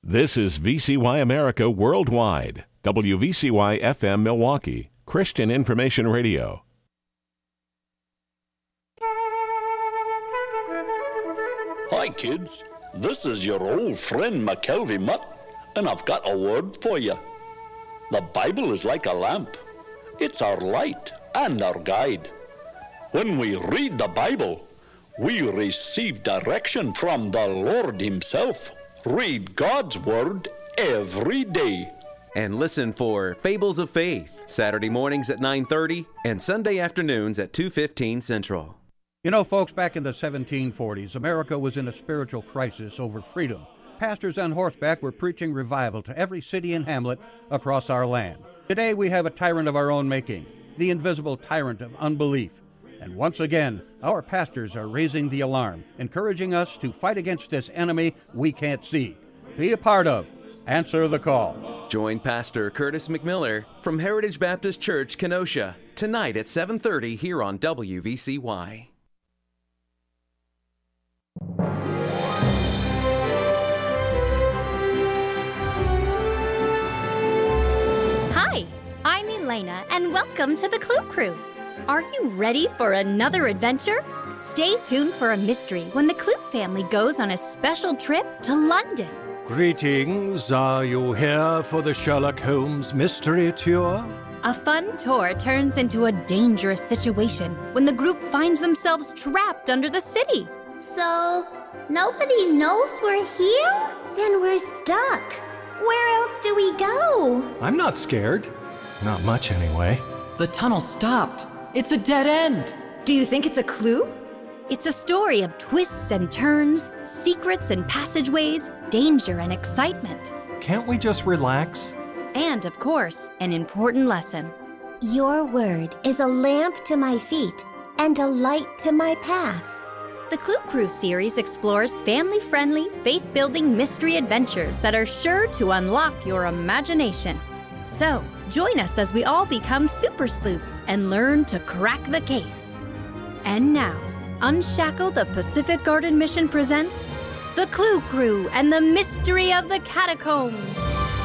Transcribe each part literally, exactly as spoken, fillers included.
This is V C Y America Worldwide, W V C Y F M Milwaukee, Christian Information Radio. Hi kids, this is your old friend McKelvey Mutt, and I've got a word for you. The Bible is like a lamp. It's our light and our guide. When we read the Bible, we receive direction from the Lord Himself. Read God's Word every day. And listen for Fables of Faith, Saturday mornings at nine thirty and Sunday afternoons at two fifteen Central. You know, folks, back in the seventeen forties, America was in a spiritual crisis over freedom. Pastors on horseback were preaching revival to every city and hamlet across our land. Today we have a tyrant of our own making, the invisible tyrant of unbelief. And once again, our pastors are raising the alarm, encouraging us to fight against this enemy we can't see. Be a part of Answer the Call. Join Pastor Curtis McMiller from Heritage Baptist Church, Kenosha, tonight at seven thirty here on W V C Y. Hi, I'm Elena, and welcome to the Clue Crew. Are you ready for another adventure? Stay tuned for a mystery when the Clue family goes on a special trip to London. Greetings, are you here for the Sherlock Holmes mystery tour? A fun tour turns into a dangerous situation when the group finds themselves trapped under the city. So, nobody knows we're here? Then we're stuck. Where else do we go? I'm not scared. Not much, anyway. The tunnel stopped. It's a dead end. Do you think it's a clue? It's a story of twists and turns, secrets and passageways, danger and excitement. Can't we just relax? And, of course, an important lesson. Your word is a lamp to my feet and a light to my path. The Clue Crew series explores family-friendly, faith-building mystery adventures that are sure to unlock your imagination. So, join us as we all become super sleuths and learn to crack the case. And now, Unshackle the Pacific Garden Mission presents The Clue Crew and the Mystery of the Catacombs.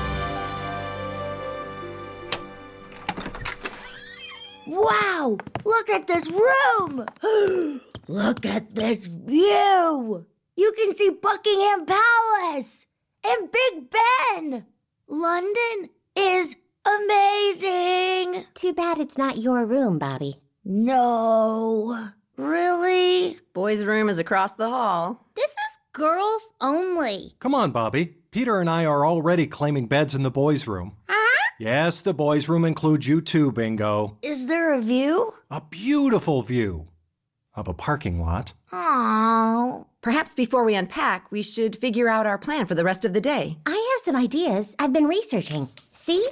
Wow! Look at this room! Look at this view! You can see Buckingham Palace and Big Ben! London is amazing! Too bad it's not your room, Bobby. No. Really? Boys' room is across the hall. This is girls only. Come on, Bobby. Peter and I are already claiming beds in the boys' room. Huh? Yes, the boys' room includes you too, Bingo. Is there a view? A beautiful view of a parking lot. Oh. Perhaps before we unpack, we should figure out our plan for the rest of the day. I have some ideas I've been researching. See?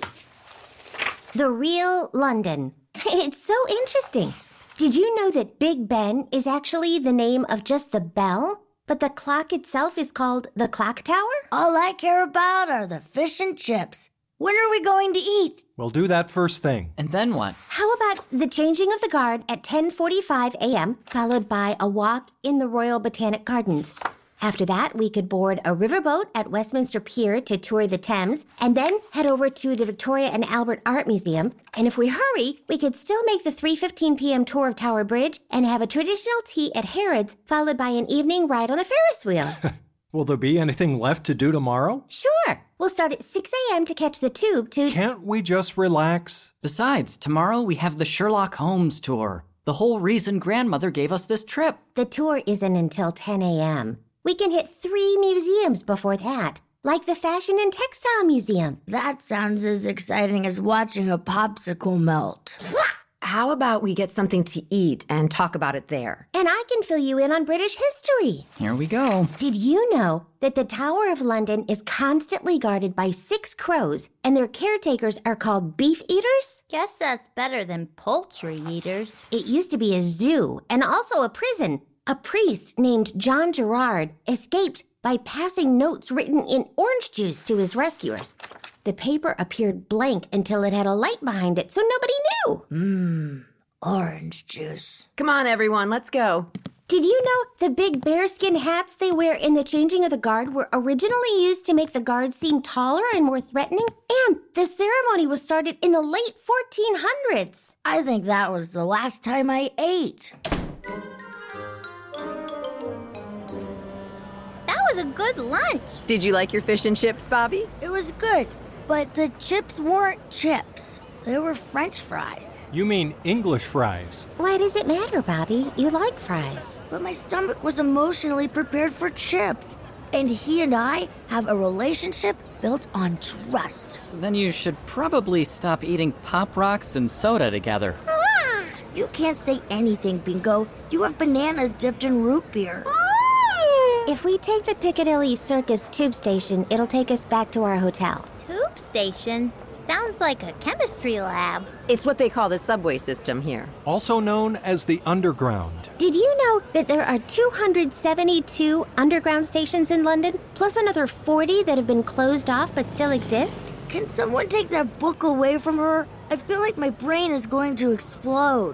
The real London. It's so interesting. Did you know that Big Ben is actually the name of just the bell, but the clock itself is called the clock tower? All I care about are the fish and chips. When are we going to eat? We'll do that first thing. And then what? How about the changing of the guard at ten forty-five a.m., followed by a walk in the Royal Botanic Gardens? After that, we could board a riverboat at Westminster Pier to tour the Thames, and then head over to the Victoria and Albert Art Museum. And if we hurry, we could still make the three fifteen p.m. tour of Tower Bridge and have a traditional tea at Harrods, followed by an evening ride on a Ferris wheel. Will there be anything left to do tomorrow? Sure. We'll start at six a.m. to catch the tube to... Can't we just relax? Besides, tomorrow we have the Sherlock Holmes tour. The whole reason Grandmother gave us this trip. The tour isn't until ten a.m. We can hit three museums before that, like the Fashion and Textile Museum. That sounds as exciting as watching a popsicle melt. How about we get something to eat and talk about it there? And I can fill you in on British history. Here we go. Did you know that the Tower of London is constantly guarded by six crows, and their caretakers are called beef eaters? Guess that's better than poultry eaters. It used to be a zoo and also a prison. A priest named John Gerard escaped by passing notes written in orange juice to his rescuers. The paper appeared blank until it had a light behind it, so nobody knew. Mmm, orange juice. Come on, everyone, let's go. Did you know the big bearskin hats they wear in the changing of the guard were originally used to make the guards seem taller and more threatening? And the ceremony was started in the late fourteen hundreds. I think that was the last time I ate. That was a good lunch. Did you like your fish and chips, Bobby? It was good, but the chips weren't chips. They were French fries. You mean English fries? Why does it matter, Bobby? You like fries. But my stomach was emotionally prepared for chips. And he and I have a relationship built on trust. Then you should probably stop eating Pop Rocks and soda together. Ah! You can't say anything, Bingo. You have bananas dipped in root beer. If we take the Piccadilly Circus tube station, it'll take us back to our hotel. Tube station? Sounds like a chemistry lab. It's what they call the subway system here. Also known as the Underground. Did you know that there are two hundred seventy-two underground stations in London, plus another forty that have been closed off but still exist? Can someone take that book away from her? I feel like my brain is going to explode.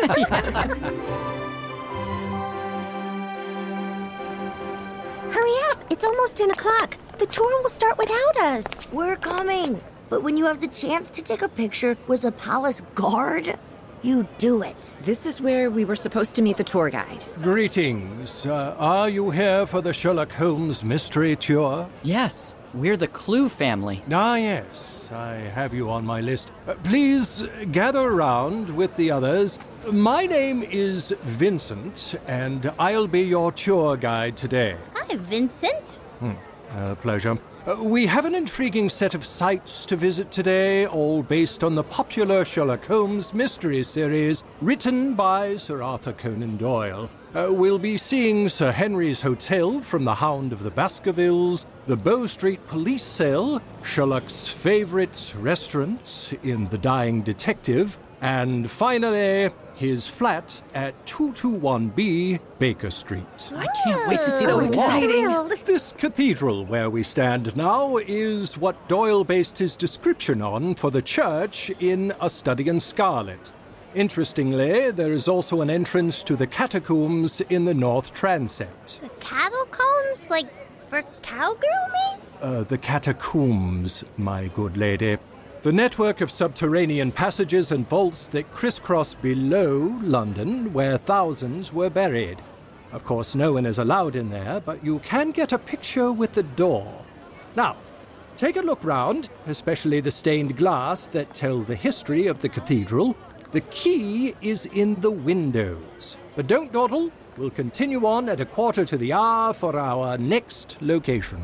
Hurry up, it's almost ten o'clock. The tour will start without us. We're coming. But when you have the chance to take a picture with a palace guard, you do it. This is where we were supposed to meet the tour guide. Greetings. Uh, are you here for the Sherlock Holmes mystery tour? Yes, we're the Clue family. Ah, yes. I have you on my list. Uh, please gather around with the others. My name is Vincent, and I'll be your tour guide today. Hi, Vincent. Hmm. A pleasure. Uh, we have an intriguing set of sites to visit today, all based on the popular Sherlock Holmes mystery series written by Sir Arthur Conan Doyle. Uh, we'll be seeing Sir Henry's Hotel from The Hound of the Baskervilles, the Bow Street Police Cell, Sherlock's favorite restaurant in The Dying Detective, and finally, his flat at two twenty-one B Baker Street. I can't wait to see So the exciting. wall. This cathedral where we stand now is what Doyle based his description on for the church in A Study in Scarlet. Interestingly, there is also an entrance to the catacombs in the north transept. The catacombs? Like for cow grooming? Uh, the catacombs, my good lady. The network of subterranean passages and vaults that crisscross below London, where thousands were buried. Of course, no one is allowed in there, but you can get a picture with the door. Now, take a look round, especially the stained glass that tell the history of the cathedral. The key is in the windows. But don't dawdle. We'll continue on at a quarter to the hour for our next location.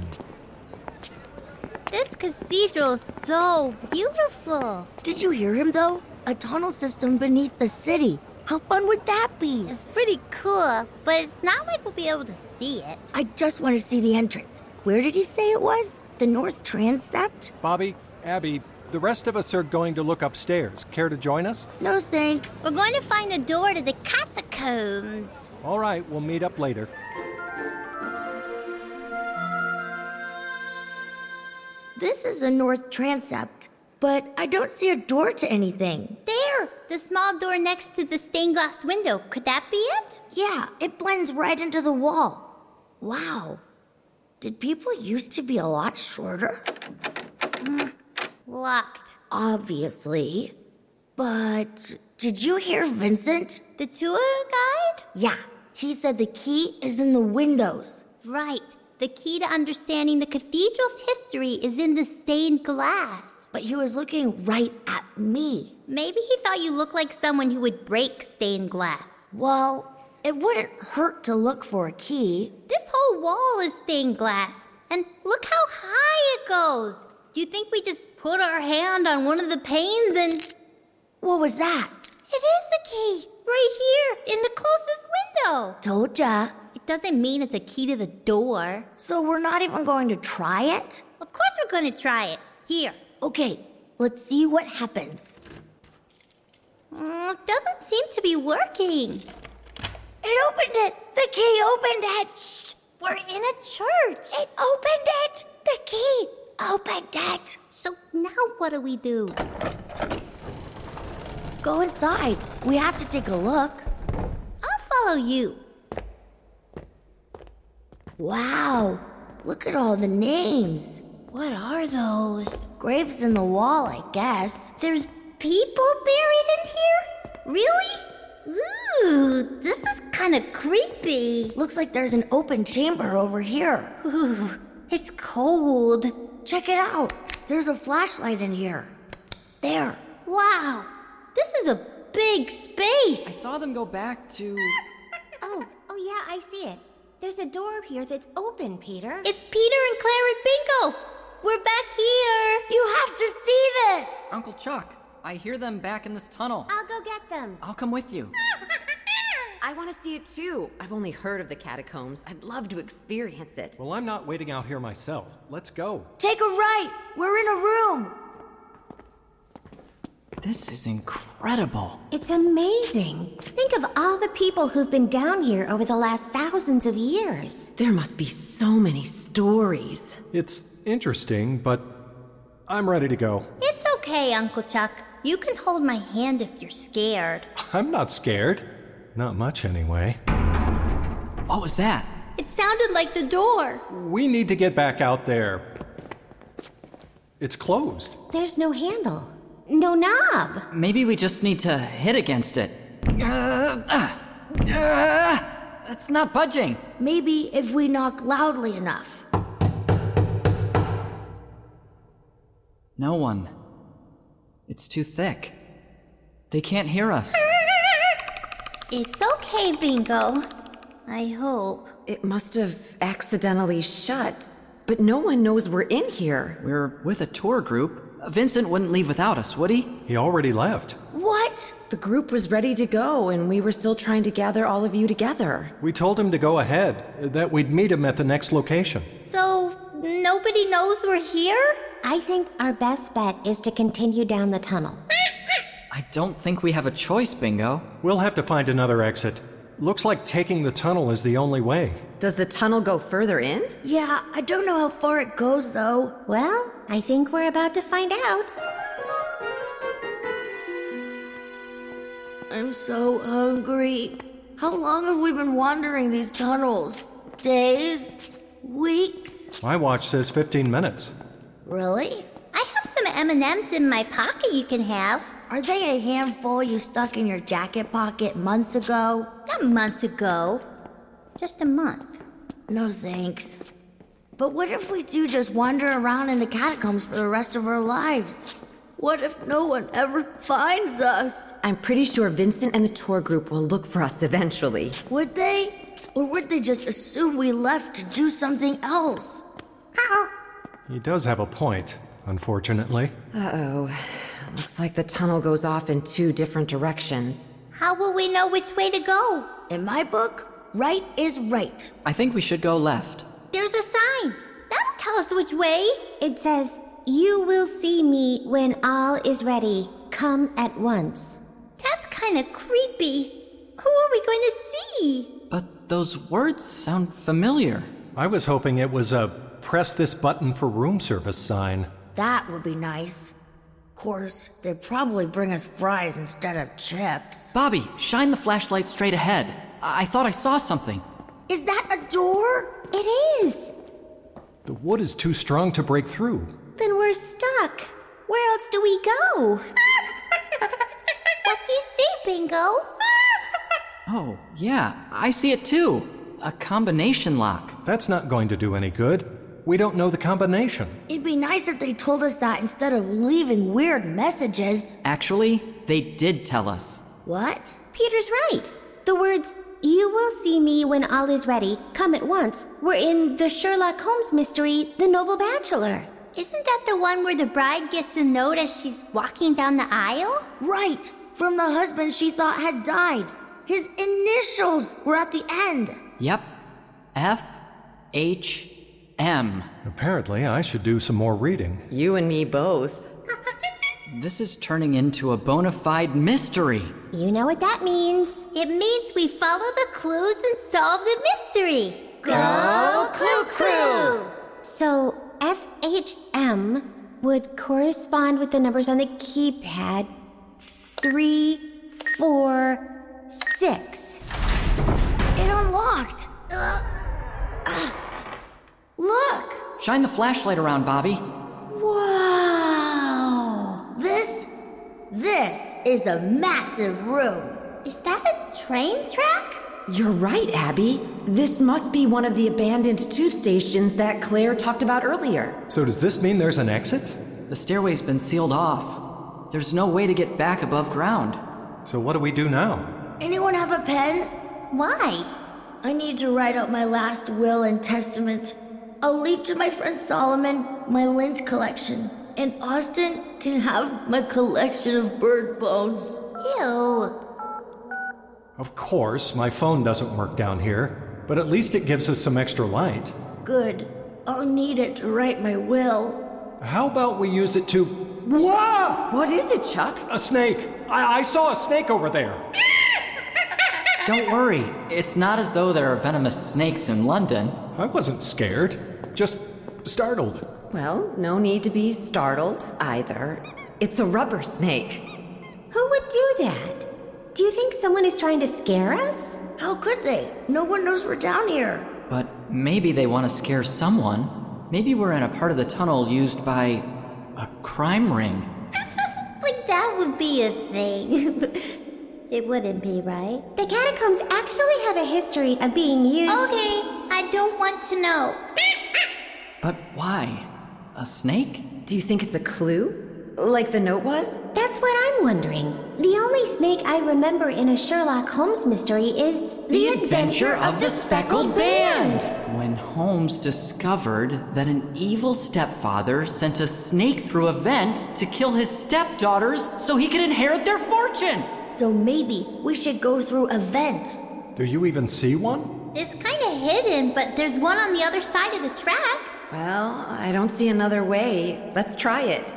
This cathedral is so beautiful. Did you hear him, though? A tunnel system beneath the city. How fun would that be? It's pretty cool, but it's not like we'll be able to see it. I just want to see the entrance. Where did he say it was? The north transept? Bobby, Abby, the rest of us are going to look upstairs. Care to join us? No, thanks. We're going to find the door to the catacombs. All right, we'll meet up later. This is a north transept, but I don't see a door to anything. There! The small door next to the stained glass window. Could that be it? Yeah, it blends right into the wall. Wow. Did people used to be a lot shorter? Mm, locked. Obviously. But did you hear Vincent? The tour guide? Yeah, he said the key is in the windows. Right. The key to understanding the cathedral's history is in the stained glass. But he was looking right at me. Maybe he thought you looked like someone who would break stained glass. Well, it wouldn't hurt to look for a key. This whole wall is stained glass. And look how high it goes. Do you think we just put our hand on one of the panes and... What was that? It is the key. Right here, in the closest window. Told ya. It doesn't mean it's a key to the door. So we're not even going to try it? Of course we're going to try it. Here. Okay, let's see what happens. Mm, it doesn't seem to be working. It opened it! The key opened it! Shh! We're in a church. It opened it! The key opened it! So now what do we do? go inside. We have to take a look. I'll follow you. Wow, look at all the names. What are those? Graves in the wall, I guess. There's people buried in here? Really? Ooh, this is kind of creepy. Looks like there's an open chamber over here. Ooh, it's cold. Check it out. There's a flashlight in here. There. Wow, this is a big space. I saw them go back to... Oh, oh yeah, I see it. There's a door here that's open, Peter. It's Peter and Claire and Bingo. We're back here. You have to see this. Uncle Chuck, I hear them back in this tunnel. I'll go get them. I'll come with you. I want to see it too. I've only heard of the catacombs. I'd love to experience it. Well, I'm not waiting out here myself. Let's go. Take a right. We're in a room. This is incredible. It's amazing. Think of all the people who've been down here over the last thousands of years. There must be so many stories. It's interesting, but I'm ready to go. It's okay, Uncle Chuck. You can hold my hand if you're scared. I'm not scared. Not much, anyway. What was that? It sounded like the door. We need to get back out there. It's closed. There's no handle. No knob. Maybe we just need to hit against it. Uh, uh, uh, it's not budging. Maybe if we knock loudly enough. No one. It's too thick. They can't hear us. It's okay, Bingo. I hope. It must have accidentally shut, but no one knows we're in here. We're with a tour group. Vincent wouldn't leave without us, would he? He already left. What? The group was ready to go, and we were still trying to gather all of you together. We told him to go ahead, that we'd meet him at the next location. So, nobody knows we're here? I think our best bet is to continue down the tunnel. I don't think we have a choice, Bingo. We'll have to find another exit. Looks like taking the tunnel is the only way. Does the tunnel go further in? Yeah, I don't know how far it goes, though. Well, I think we're about to find out. I'm so hungry. How long have we been wandering these tunnels? Days? Weeks? My watch says fifteen minutes. Really? I have some M and M's in my pocket you can have. Are they a handful you stuck in your jacket pocket months ago? Not months ago. Just a month. No thanks. But what if we do just wander around in the catacombs for the rest of our lives? What if no one ever finds us? I'm pretty sure Vincent and the tour group will look for us eventually. Would they? Or would they just assume we left to do something else? He does have a point, unfortunately. Uh-oh. Looks like the tunnel goes off in two different directions. How will we know which way to go? In my book, right is right. I think we should go left. There's a sign. That'll tell us which way. It says, "You will see me when all is ready. Come at once." That's kind of creepy. Who are we going to see? But those words sound familiar. I was hoping it was a press this button for room service sign. That would be nice. Of course, they'd probably bring us fries instead of chips. Bobby, shine the flashlight straight ahead. I, I thought I saw something. Is that a door? It is. The wood is too strong to break through. Then we're stuck. Where else do we go? What do you see, Bingo? Oh, yeah, I see it too. A combination lock. That's not going to do any good. We don't know the combination. It'd be nice if they told us that instead of leaving weird messages. Actually, they did tell us. What? Peter's right. The words, "You will see me when all is ready, come at once," were in the Sherlock Holmes mystery, The Noble Bachelor. Isn't that the one where the bride gets the note as she's walking down the aisle? Right! From the husband she thought had died. His initials were at the end. Yep. F H M. Apparently, I should do some more reading. You and me both. This is turning into a bona fide mystery. You know what that means. It means we follow the clues and solve the mystery. Go Clue Crew! So, F H M would correspond with the numbers on the keypad. three, four, six. It unlocked. Uh, uh, look! Shine the flashlight around, Bobby. Whoa! This, this is a massive room. Is that a train track? You're right, Abby. This must be one of the abandoned tube stations that Claire talked about earlier. So does this mean there's an exit? The stairway's been sealed off. There's no way to get back above ground. So what do we do now? Anyone have a pen? Why? I need to write out my last will and testament. I'll leave to my friend Solomon my lint collection, and Austin can have my collection of bird bones. Ew. Of course, my phone doesn't work down here, but at least it gives us some extra light. Good. I'll need it to write my will. How about we use it to... Whoa! What is it, Chuck? A snake! I, I saw a snake over there! Don't worry, it's not as though there are venomous snakes in London. I wasn't scared, just startled. Well, no need to be startled either. It's a rubber snake. Who would do that? Do you think someone is trying to scare us? How could they? No one knows we're down here. But maybe they want to scare someone. Maybe we're in a part of the tunnel used by a crime ring. Like that would be a thing. It wouldn't be, right? The catacombs actually have a history of being used... Okay, I don't want to know. But why? A snake? Do you think it's a clue? Like the note was? That's what I'm wondering. The only snake I remember in a Sherlock Holmes mystery is... The, the Adventure, Adventure of the Speckled Band! When Holmes discovered that an evil stepfather sent a snake through a vent to kill his stepdaughters so he could inherit their fortune! So maybe we should go through a vent. Do you even see one? It's kind of hidden, but there's one on the other side of the track. Well, I don't see another way. Let's try it.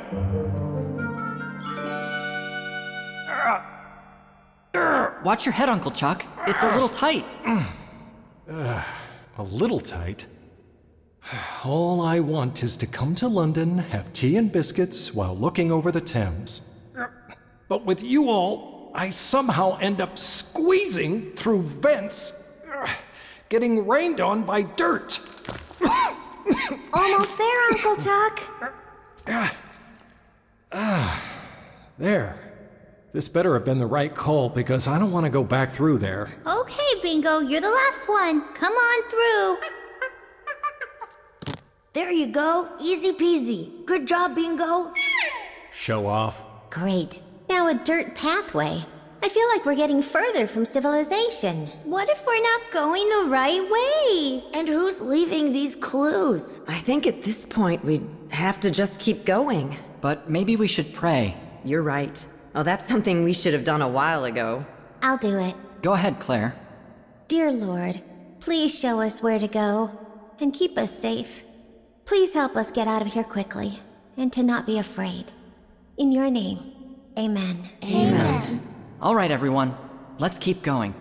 Watch your head, Uncle Chuck. It's a little tight. Uh, a little tight? All I want is to come to London, have tea and biscuits while looking over the Thames. But with you all, I somehow end up squeezing through vents, getting rained on by dirt. Almost there, Uncle Chuck. Ah, there. This better have been the right call because I don't want to go back through there. Okay, Bingo, you're the last one. Come on through. There you go. Easy peasy. Good job, Bingo. Show off. Great. Now a dirt pathway. I feel like we're getting further from civilization. What if we're not going the right way? And who's leaving these clues? I think at this point we'd have to just keep going. But maybe we should pray. You're right. Oh, that's something we should have done a while ago. I'll do it. Go ahead, Claire. Dear Lord, please show us where to go and keep us safe. Please help us get out of here quickly and to not be afraid. In your name, amen. Amen. Amen. All right, everyone. Let's keep going.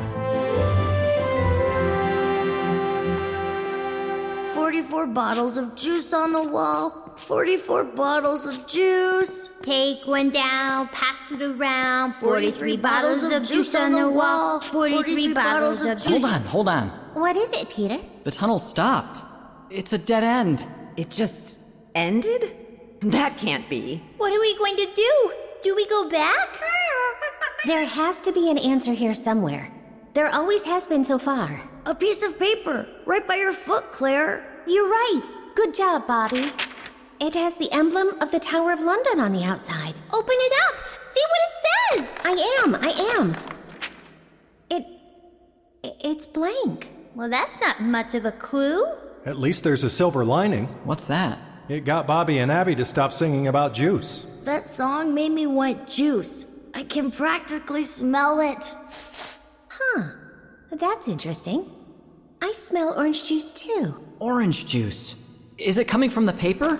Forty-four bottles of juice on the wall. Forty-four bottles of juice. Take one down, pass it around. Forty-three bottles of juice on the wall. Forty-three bottles of juice. Hold on, hold on. What is it, Peter? The tunnel stopped. It's a dead end. It just ended? That can't be. What are we going to do? Do we go back? There has to be an answer here somewhere. There always has been so far. A piece of paper, right by your foot, Claire. You're right. Good job, Bobby. It has the emblem of the Tower of London on the outside. Open it up. See what it says. I am. I am. It... It's blank. Well, that's not much of a clue. At least there's a silver lining. What's that? It got Bobby and Abby to stop singing about juice. That song made me want juice. I can practically smell it. Huh. That's interesting. I smell orange juice too. Orange juice? Is it coming from the paper?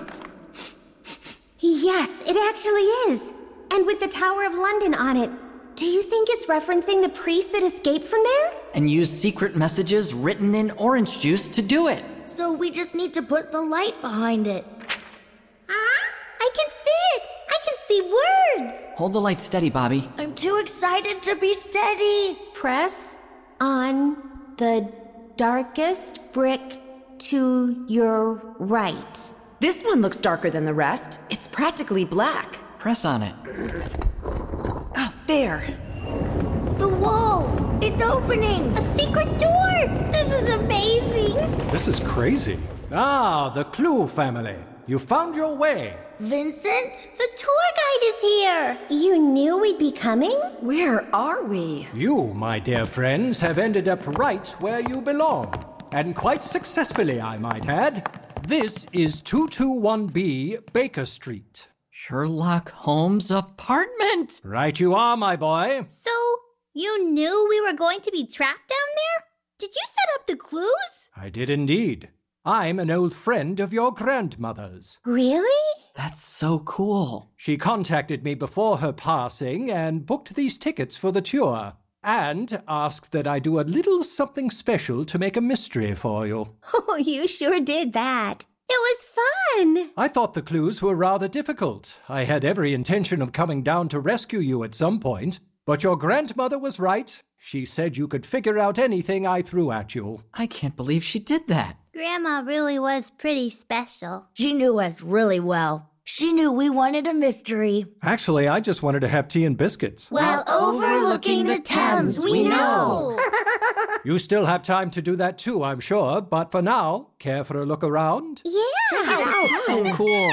Yes, it actually is. And with the Tower of London on it. Do you think it's referencing the priest that escaped from there? And use secret messages written in orange juice to do it. So we just need to put the light behind it. I can see it! I can see words! Hold the light steady, Bobby. I'm too excited to be steady. Press on the darkest brick to your right. This one looks darker than the rest. It's practically black. Press on it. Oh, there. The wall! It's opening! A secret door! This is amazing! This is crazy. Ah, the Clue family. You found your way. Vincent? The tour guide is here! You knew we'd be coming? Where are we? You, my dear friends, have ended up right where you belong. And quite successfully, I might add. This is two twenty-one B Baker Street. Sherlock Holmes' apartment! Right you are, my boy. So, you knew we were going to be trapped down there? Did you set up the clues? I did indeed. I'm an old friend of your grandmother's. Really? That's so cool. She contacted me before her passing and booked these tickets for the tour. And asked that I do a little something special to make a mystery for you. Oh, you sure did that. It was fun. I thought the clues were rather difficult. I had every intention of coming down to rescue you at some point. But your grandmother was right. She said you could figure out anything I threw at you. I can't believe she did that. Grandma really was pretty special. She knew us really well. She knew we wanted a mystery. Actually, I just wanted to have tea and biscuits. While overlooking the Thames, we know. You still have time to do that too, I'm sure. But for now, care for a look around? Yeah. Check it out. So cool.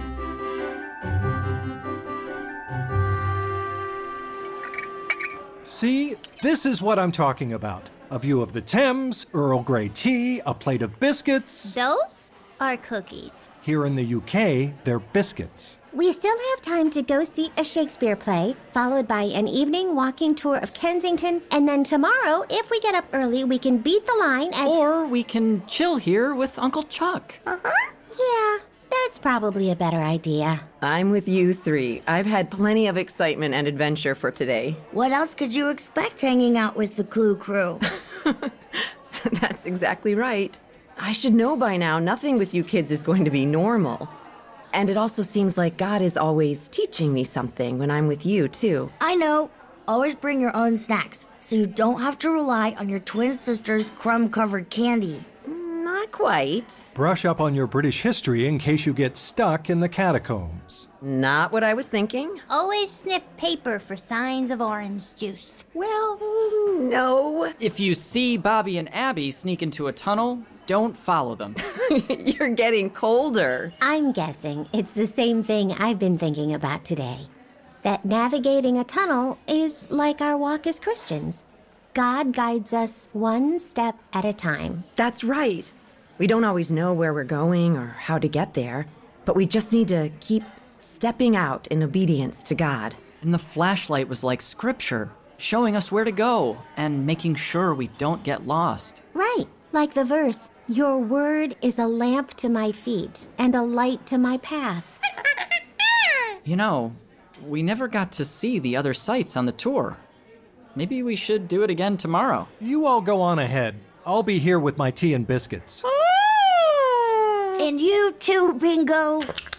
See, this is what I'm talking about. A view of the Thames, Earl Grey tea, a plate of biscuits. Those are cookies. Here in the U K, they're biscuits. We still have time to go see a Shakespeare play, followed by an evening walking tour of Kensington, and then tomorrow, if we get up early, we can beat the line and... Or we can chill here with Uncle Chuck. Uh-huh. Yeah, that's probably a better idea. I'm with you three. I've had plenty of excitement and adventure for today. What else could you expect hanging out with the Clue crew? That's exactly right. I should know by now nothing with you kids is going to be normal. And it also seems like God is always teaching me something when I'm with you, too. I know. Always bring your own snacks, so you don't have to rely on your twin sister's crumb-covered candy. Not quite. Brush up on your British history in case you get stuck in the catacombs. Not what I was thinking. Always sniff paper for signs of orange juice. Well, no. If you see Bobby and Abby sneak into a tunnel, don't follow them. You're getting colder. I'm guessing it's the same thing I've been thinking about today. That navigating a tunnel is like our walk as Christians. God guides us one step at a time. That's right. We don't always know where we're going or how to get there, but we just need to keep stepping out in obedience to God. And the flashlight was like scripture, showing us where to go and making sure we don't get lost. Right, like the verse, "Your word is a lamp to my feet and a light to my path." You know, we never got to see the other sites on the tour. Maybe we should do it again tomorrow. You all go on ahead. I'll be here with my tea and biscuits. And you too, Bingo.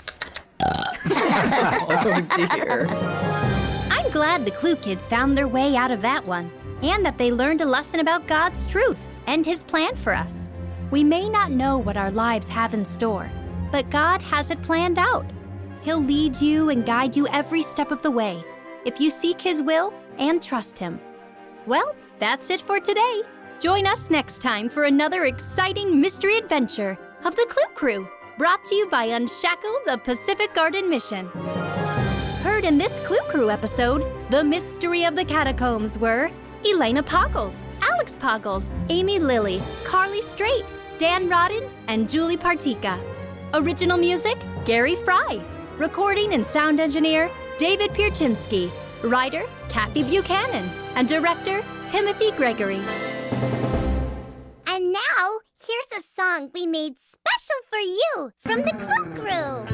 Oh, dear. I'm glad the Clue kids found their way out of that one, and that they learned a lesson about God's truth and His plan for us. We may not know what our lives have in store, but God has it planned out. He'll lead you and guide you every step of the way, if you seek His will and trust Him. Well, that's it for today. Join us next time for another exciting mystery adventure of the Clue Crew, brought to you by Unshackled, a Pacific Garden mission. Heard in this Clue Crew episode, the mystery of the catacombs were Elena Poggles, Alex Poggles, Amy Lilly, Carly Strait, Dan Rodden, and Julie Partika. Original music, Gary Fry. Recording and sound engineer, David Pierczynski. Writer, Kathy Buchanan. And director, Timothy Gregory. And now, here's a song we made special for you from the Clue Crew.